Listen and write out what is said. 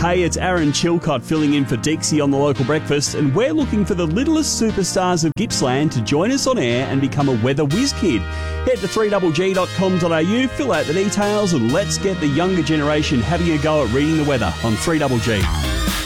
Hey, it's Aaron Chilcott filling in for Dixie on The Local Breakfast, and we're looking for the littlest superstars of Gippsland to join us on air and become a weather whiz kid. Head to 3GG.com.au, fill out the details, and let's get the younger generation having a go at reading the weather on 3GG.